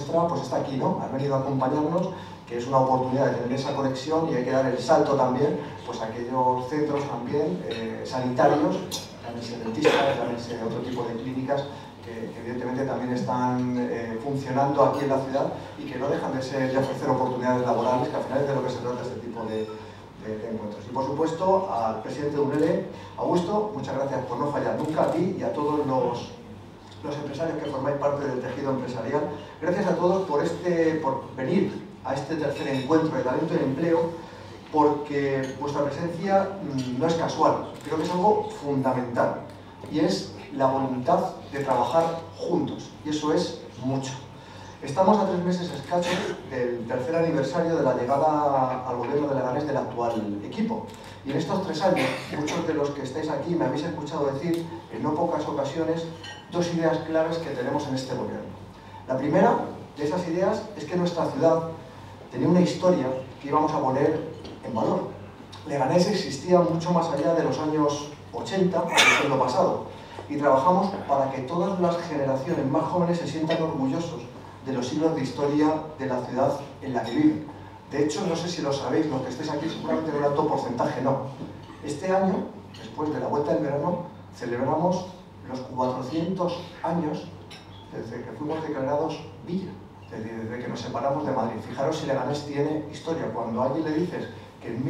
nuestra pues está aquí, ¿no? Has venido a acompañarnos, que es una oportunidad de tener esa conexión y hay que dar el salto también pues a aquellos centros también sanitarios, llámense dentistas, llámense otro tipo de clínicas que evidentemente también están funcionando aquí en la ciudad y que no dejan de ofrecer oportunidades laborales, que al final es de lo que se trata este tipo de encuentros. Y por supuesto al presidente de UNELE, Augusto, muchas gracias por no fallar nunca, a ti y a todos los empresarios que formáis parte del tejido empresarial. Gracias a todos por venir a este tercer encuentro de talento y empleo, porque vuestra presencia no es casual, creo que es algo fundamental y es la voluntad de trabajar juntos, y eso es mucho. Estamos a 3 meses escasos del tercer aniversario de la llegada al gobierno de Leganés del actual equipo. Y en estos 3 años, muchos de los que estáis aquí me habéis escuchado decir en no pocas ocasiones 2 ideas claves que tenemos en este gobierno. La primera de esas ideas es que nuestra ciudad tenía una historia que íbamos a poner en valor. Leganés existía mucho más allá de los años 80 del siglo pasado y trabajamos para que todas las generaciones más jóvenes se sientan orgullosos de los siglos de historia de la ciudad en la que viven. De hecho, no sé si lo sabéis, los que estáis aquí seguramente en un alto porcentaje no. Este año, después de la vuelta del verano, celebramos los 400 años desde que fuimos declarados villa, desde que nos separamos de Madrid. Fijaros si Leganés tiene historia. Cuando a alguien le dices que en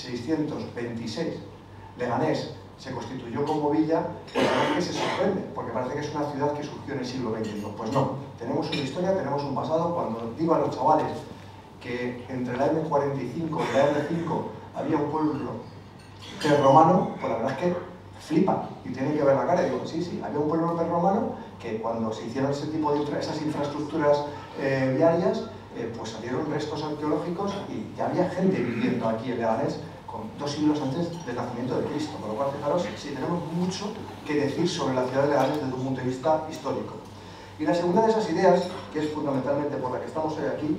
1626 Leganés se constituyó como villa, pues la verdad es que se sorprende, porque parece que es una ciudad que surgió en el siglo XX. Pues no, tenemos una historia, tenemos un pasado. Cuando digo a los chavales que entre la M45 y la M5 había un pueblo prerromano, pues la verdad es que flipan y tienen que ver la cara y digo, sí, había un pueblo prerromano que cuando se hicieron ese tipo de esas infraestructuras viarias, pues salieron restos arqueológicos y ya había gente viviendo aquí en Leganés con 2 siglos antes del nacimiento de Cristo, con lo cual fijaros, sí, tenemos mucho que decir sobre la ciudad de Leganés desde un punto de vista histórico. Y la segunda de esas ideas, que es fundamentalmente por la que estamos hoy aquí,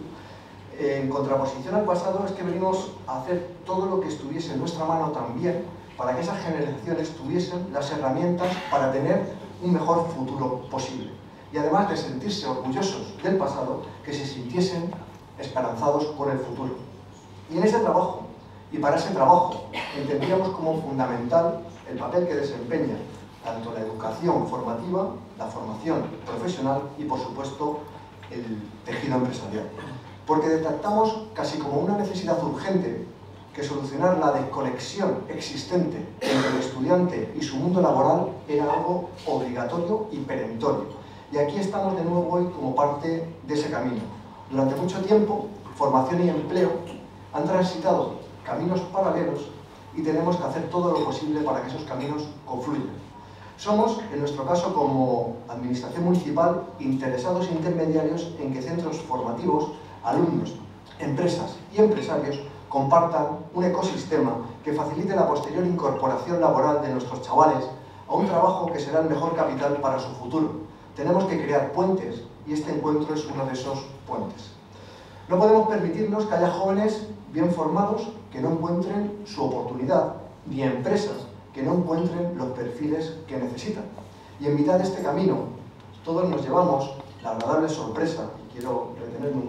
en contraposición al pasado, es que venimos a hacer todo lo que estuviese en nuestra mano también para que esas generaciones tuviesen las herramientas para tener un mejor futuro posible. Y además de sentirse orgullosos del pasado, que se sintiesen esperanzados por el futuro. Y en ese trabajo, y para ese trabajo, entendíamos como fundamental el papel que desempeña tanto la educación formativa, la formación profesional y, por supuesto, el tejido empresarial. Porque detectamos casi como una necesidad urgente que solucionar la desconexión existente entre el estudiante y su mundo laboral era algo obligatorio y perentorio. Y aquí estamos de nuevo hoy como parte de ese camino. Durante mucho tiempo, formación y empleo han transitado caminos paralelos y tenemos que hacer todo lo posible para que esos caminos confluyan. Somos, en nuestro caso como Administración Municipal, interesados e intermediarios en que centros formativos, alumnos, empresas y empresarios compartan un ecosistema que facilite la posterior incorporación laboral de nuestros chavales a un trabajo que será el mejor capital para su futuro. Tenemos que crear puentes y este encuentro es uno de esos puentes. No podemos permitirnos que haya jóvenes bien formados que no encuentren su oportunidad, ni empresas que no encuentren los perfiles que necesitan. Y en mitad de este camino, todos nos llevamos la agradable sorpresa, y quiero retenerme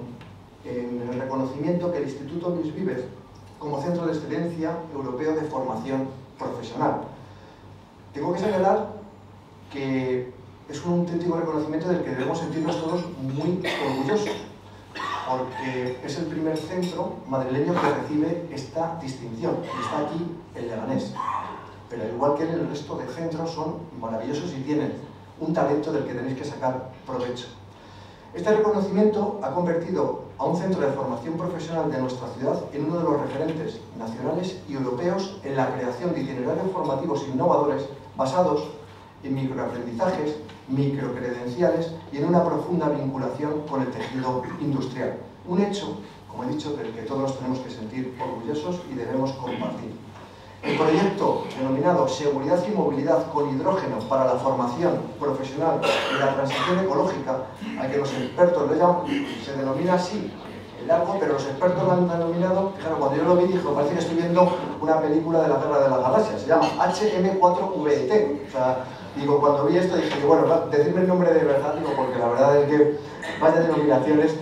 en el reconocimiento que el Instituto Luis Vives, como Centro de Excelencia Europeo de Formación Profesional. Tengo que señalar que es un auténtico reconocimiento del que debemos sentirnos todos muy orgullosos, porque es el primer centro madrileño que recibe esta distinción, y está aquí en Leganés. Pero al igual que en el resto de centros son maravillosos y tienen un talento del que tenéis que sacar provecho. Este reconocimiento ha convertido a un centro de formación profesional de nuestra ciudad en uno de los referentes nacionales y europeos en la creación de itinerarios formativos innovadores basados en microaprendizajes, microcredenciales y en una profunda vinculación con el tejido industrial. Un hecho, como he dicho, del que todos nos tenemos que sentir orgullosos y debemos compartir. El proyecto denominado Seguridad y Movilidad con Hidrógeno para la Formación Profesional y la Transición Ecológica, al que los expertos lo llaman, se denomina así, en largo, pero los expertos lo han denominado, claro, cuando yo lo vi dije, parece que estoy viendo una película de la Guerra de las Galaxias, se llama HM4VT. O sea, digo, cuando vi esto dije, bueno, decidme el nombre de verdad, digo, porque la verdad es que vaya denominaciones.